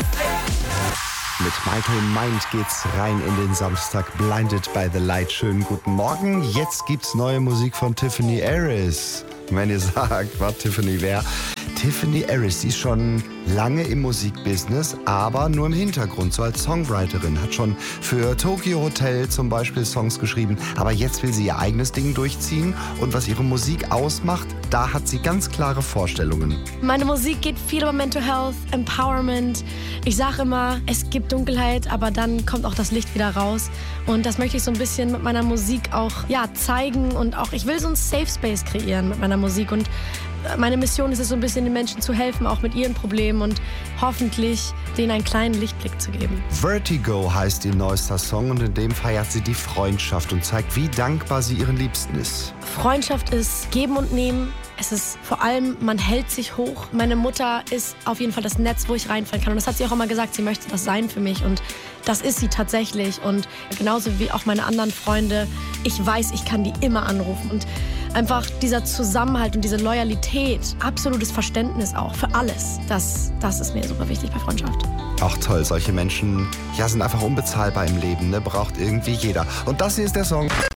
Mit Michael Mind geht's rein in den Samstag. Blinded by the Light. Schönen guten Morgen. Jetzt gibt's neue Musik von Tiffany Aris. Wenn ihr sagt, was Tiffany wäre. Tiffany Aris, die ist schon lange im Musikbusiness, aber nur im Hintergrund, so als Songwriterin. Hat schon für Tokyo Hotel zum Beispiel Songs geschrieben. Aber jetzt will sie ihr eigenes Ding durchziehen. Und was ihre Musik ausmacht, da hat sie ganz klare Vorstellungen. Meine Musik geht viel über Mental Health, Empowerment. Ich sage immer, es gibt Dunkelheit, aber dann kommt auch das Licht wieder raus. Und das möchte ich so ein bisschen mit meiner Musik auch zeigen. Und auch, ich will so einen Safe Space kreieren mit meiner Musik. Und meine Mission ist es, so ein bisschen den Menschen zu helfen, auch mit ihren Problemen und hoffentlich denen einen kleinen Lichtblick zu geben. Vertigo heißt ihr neuester Song und in dem feiert sie die Freundschaft und zeigt, wie dankbar sie ihren Liebsten ist. Freundschaft ist Geben und Nehmen. Es ist vor allem, man hält sich hoch. Meine Mutter ist auf jeden Fall das Netz, wo ich reinfallen kann. Und das hat sie auch immer gesagt, sie möchte das sein für mich. Und das ist sie tatsächlich. Und genauso wie auch meine anderen Freunde, ich weiß, ich kann die immer anrufen. Und einfach dieser Zusammenhalt und diese Loyalität, absolutes Verständnis auch für alles, das ist mir super wichtig bei Freundschaft. Auch toll, solche Menschen sind einfach unbezahlbar im Leben, ne? Braucht irgendwie jeder. Und das hier ist der Song.